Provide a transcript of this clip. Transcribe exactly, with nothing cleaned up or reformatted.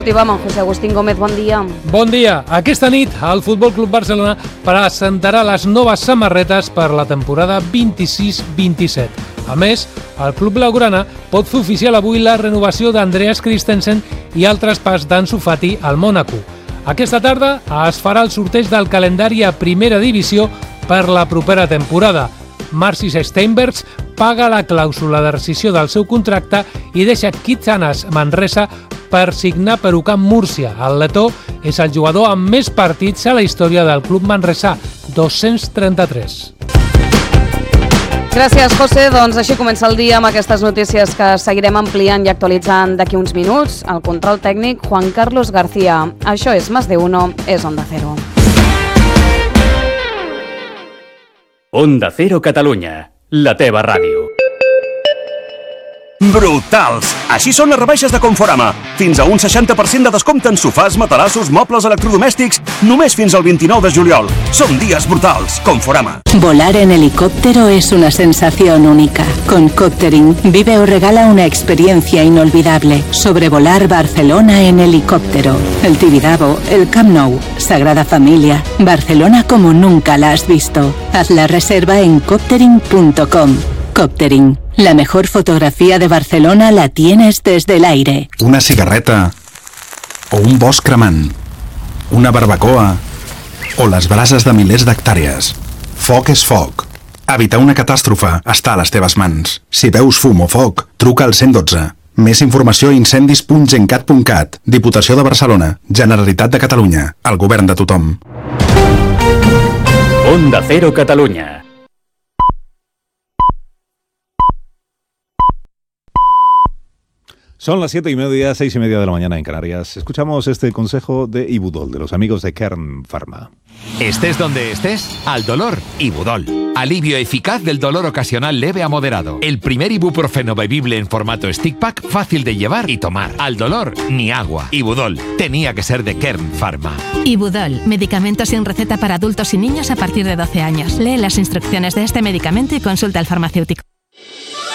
Amb José Agustín Gómez, bon dia. Bon dia. Aquesta nit el Futbol Club Barcelona presentarà les noves samarretes per la temporada vint-i-sis vint-i-set. A més, el club blaugrana pot fer oficial avui la renovació d'Andreas Christensen i el traspàs d'Ansu Fati al Mònaco. Aquesta tarda es farà el sorteig del calendari a primera divisió per la propera temporada. Marcis Steinbergs paga la clàusula de rescissió del seu contracte i deixa Kitsanas Manresa per signar per U C A M Múrcia. El letó és el jugador amb més partits a la història del club manresà, dos-cents trenta-tres. Gràcies, José. Doncs així comença el dia amb aquestes notícies que seguirem ampliant i actualitzant d'aquí uns minuts. El control tècnic, Juan Carlos García. Això és Más de Uno, és Onda Cero. Onda Cero Catalunya, la teva ràdio. Brutals! Així són les rebaixes de Conforama. Fins a un seixanta per cent de descompte en sofàs, matalassos, mobles electrodomèstics, només fins al vint-i-nou de juliol. Són días brutals. Conforama. Volar en helicóptero es una sensación única. Con Coptering vive o regala una experiencia inolvidable. Sobrevolar Barcelona en helicóptero. El Tibidabo, el Camp Nou, Sagrada Familia, Barcelona como nunca la has visto. Haz la reserva en coptering punto com. Coptering. La mejor fotografía de Barcelona la tienes desde el aire. Una cigarreta o un bosc cremant, una barbacoa o les brases de milers d'hectàrees. Foc és foc. Evitar una catàstrofe està a les teves mans. Si veus fum o foc, truca al cent dotze. Més informació a incendis punt gencat punt cat. Diputació de Barcelona. Generalitat de Catalunya. El govern de tothom. Onda Cero Catalunya. Son las siete y media, seis y media de la mañana en Canarias. Escuchamos este consejo de Ibudol, de los amigos de Kern Pharma. Estés donde estés, al dolor, Ibudol. Alivio eficaz del dolor ocasional leve a moderado. El primer ibuprofeno bebible en formato stick pack, fácil de llevar y tomar. Al dolor, ni agua. Ibudol, tenía que ser de Kern Pharma. Ibudol, medicamento sin receta para adultos y niños a partir de doce años. Lee las instrucciones de este medicamento y consulta al farmacéutico.